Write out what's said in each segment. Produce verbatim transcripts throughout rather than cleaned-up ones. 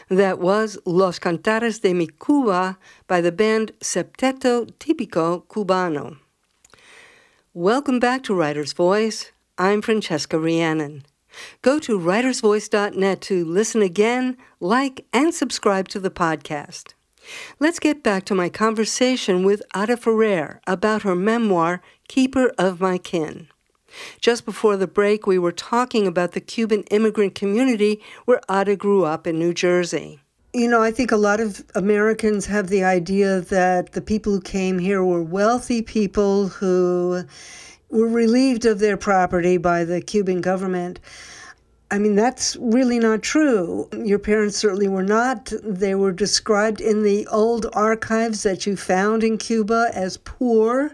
That was Los Cantares de mi Cuba by the band Septeto Típico Cubano. Welcome back to Writer's Voice. I'm Francesca Rhiannon. Go to writers voice dot net to listen again, like, and subscribe to the podcast. Let's get back to my conversation with Ada Ferrer about her memoir, Keeper of My Kin. Just before the break, we were talking about the Cuban immigrant community where Ada grew up in New Jersey. You know, I think a lot of Americans have the idea that the people who came here were wealthy people who were relieved of their property by the Cuban government. I mean, that's really not true. Your parents certainly were not. They were described in the old archives that you found in Cuba as poor.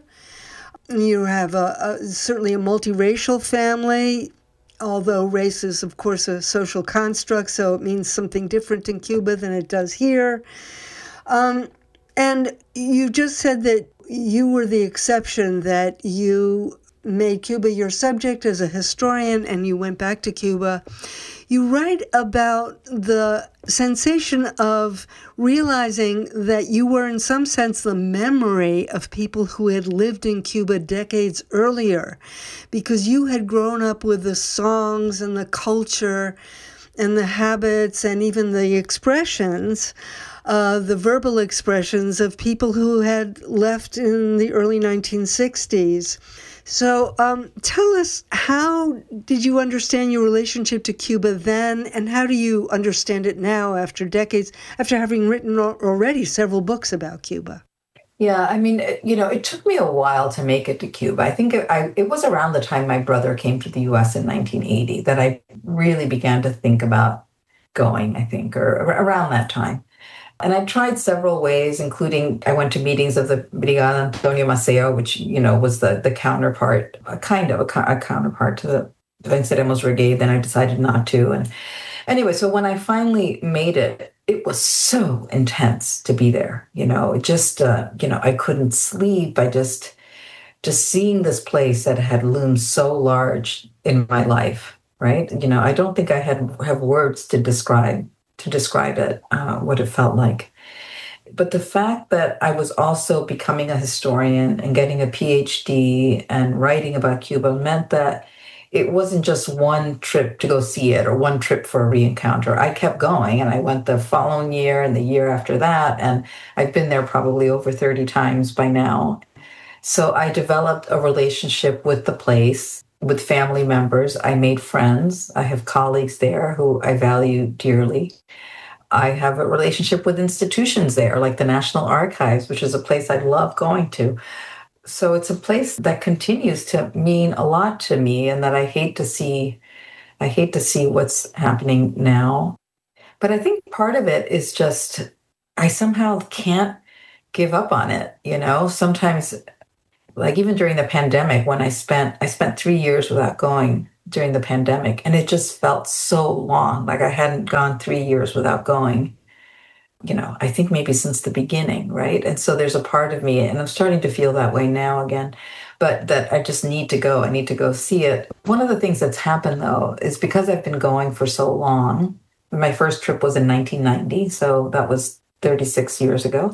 You have a, a, certainly a multiracial family, although race is, of course, a social construct, so it means something different in Cuba than it does here. Um, and you just said that you were the exception, that you made Cuba your subject as a historian and you went back to Cuba. You write about the sensation of realizing that you were in some sense the memory of people who had lived in Cuba decades earlier, because you had grown up with the songs and the culture and the habits and even the expressions, uh, the verbal expressions of people who had left in the early nineteen sixties. So um, tell us, how did you understand your relationship to Cuba then, and how do you understand it now after decades, after having written already several books about Cuba? Yeah, I mean, you know, it took me a while to make it to Cuba. I think it, I, it was around the time my brother came to the U S in nineteen eighty that I really began to think about going, I think, or around that time. And I tried several ways, including I went to meetings of the Brigada Antonio Maceo, which, you know, was the, the counterpart, a kind of a, a counterpart to the Venceremos Brigade. Then I decided not to. And anyway, so when I finally made it, it was so intense to be there. You know, it just, uh, you know, I couldn't sleep. I just, just seeing this place that had loomed so large in my life, right? You know, I don't think I had have words to describe to describe it, uh, what it felt like. But the fact that I was also becoming a historian and getting a P H D and writing about Cuba meant that it wasn't just one trip to go see it or one trip for a re-encounter. I kept going, and I went the following year and the year after that, and I've been there probably over thirty times by now. So I developed a relationship with the place, with family members. I made friends. I have colleagues there who I value dearly. I have a relationship with institutions there, like the National Archives, which is a place I love going to. So it's a place that continues to mean a lot to me, and that I hate to see, I hate to see what's happening now. But I think part of it is just, I somehow can't give up on it. You know, sometimes, like even during the pandemic, when I spent, I spent three years without going during the pandemic, and it just felt so long, like I hadn't gone three years without going, you know, I think maybe since the beginning, right? And so there's a part of me, and I'm starting to feel that way now again, but that I just need to go, I need to go see it. One of the things that's happened though, is because I've been going for so long, my first trip was in nineteen ninety, so that was thirty-six years ago,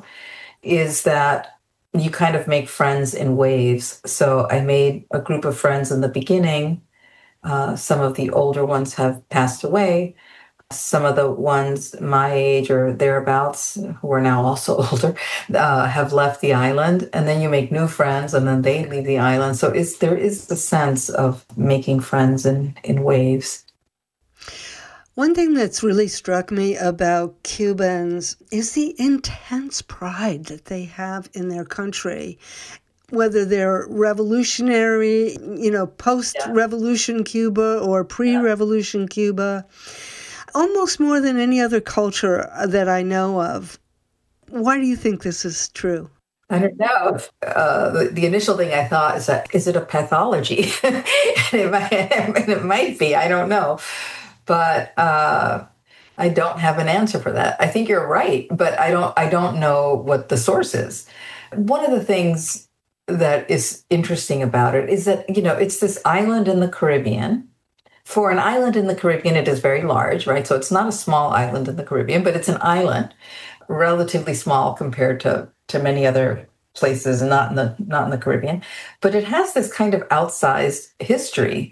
is that you kind of make friends in waves. So I made a group of friends in the beginning. Uh, some of the older ones have passed away. Some of the ones my age or thereabouts, who are now also older, uh, have left the island. And then you make new friends, and then they leave the island. So it's, there is the sense of making friends in, in waves. One thing that's really struck me about Cubans is the intense pride that they have in their country. Whether they're revolutionary, you know, post-revolution Cuba or pre-revolution Cuba, almost more than any other culture that I know of. Why do you think this is true? I don't know. Uh, the, the initial thing I thought is that, is it a pathology? and, it might, and it might be, I don't know. But uh, I don't have an answer for that. I think you're right, but I don't, I don't know what the source is. One of the things that is interesting about it is that, you know, it's this island in the Caribbean. For an island in the Caribbean, it is very large, right? So it's not a small island in the Caribbean, but it's an island, relatively small compared to, to many other places, not in the not in the Caribbean. But it has this kind of outsized history.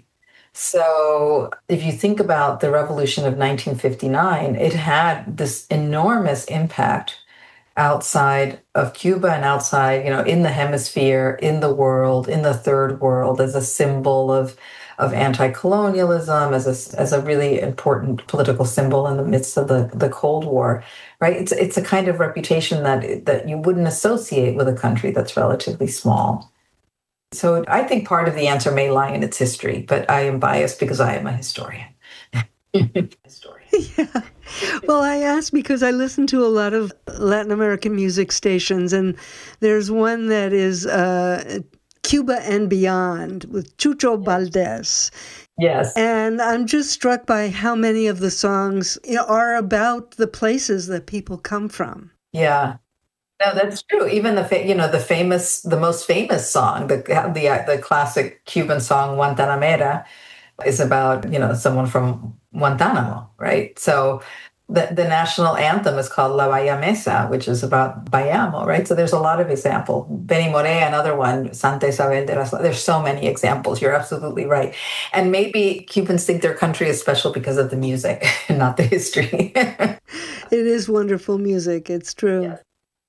So if you think about the revolution of nineteen fifty-nine, it had this enormous impact outside of Cuba and outside, you know, in the hemisphere, in the world, in the third world, as a symbol of of anti-colonialism, as a, as a really important political symbol in the midst of the, the Cold War, right? It's it's a kind of reputation that that you wouldn't associate with a country that's relatively small. So I think part of the answer may lie in its history, but I am biased because I am a historian. historian. Yeah. Well, I asked because I listen to a lot of Latin American music stations, and there's one that is uh, Cuba and Beyond with Chucho Valdés. Yes. And I'm just struck by how many of the songs, you know, are about the places that people come from. Yeah. No, that's true. Even the fa- you know the famous, the most famous song, the the the classic Cuban song Guantanamera, is about you know someone from Guantanamo, right? So the the national anthem is called La Bahía Mesa, which is about Bayamo, right? So there's a lot of examples. Benny Moré, another one, Santa Isabel de las. There's so many examples. You're absolutely right. And maybe Cubans think their country is special because of the music, not the history. It is wonderful music. It's true. Yes.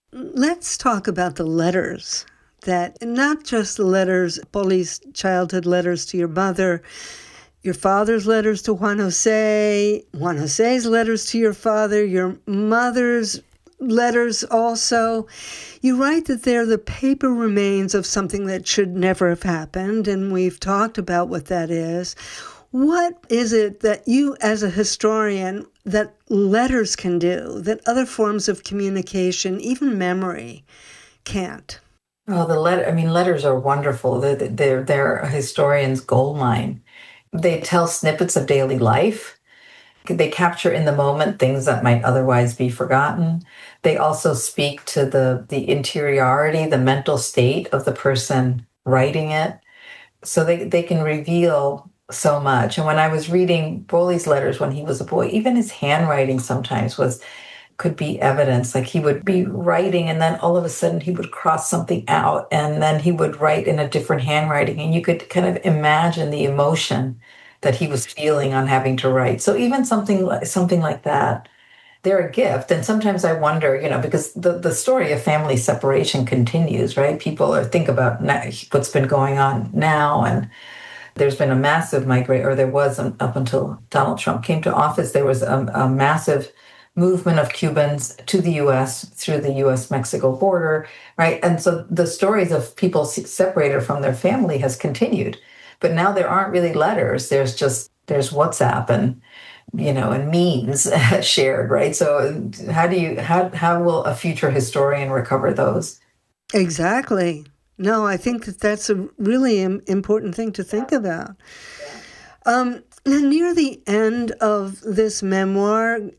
Let's talk about the letters, that not just the letters, Poli's childhood letters to your mother, your father's letters to Juan Jose, Juan Jose's letters to your father, your mother's letters also. You write that they're the paper remains of something that should never have happened, and we've talked about what that is. What is it that you, as a historian, that letters can do, that other forms of communication, even memory, can't? Oh, the letter, I mean, letters are wonderful. They're, they're, they're a historian's goldmine. They tell snippets of daily life. They capture in the moment things that might otherwise be forgotten. They also speak to the, the interiority, the mental state of the person writing it. So they, they can reveal so much. And when I was reading Poli's letters when he was a boy, even his handwriting sometimes was could be evidence. Like he would be writing and then all of a sudden he would cross something out and then he would write in a different handwriting. And you could kind of imagine the emotion that he was feeling on having to write. So even something like something like that, they're a gift. And sometimes I wonder, you know, because the, the story of family separation continues, right? People are think about what's been going on now, and there's been a massive migration, or there was um, up until Donald Trump came to office, there was a, a massive movement of Cubans to the U S through the U S Mexico border, right? And so the stories of people separated from their family has continued. But now there aren't really letters. There's just, there's WhatsApp and, you know, and memes shared, right? So how do you, how, how will a future historian recover those? Exactly. No, I think that that's a really important thing to think about. Um, near the end of this memoir,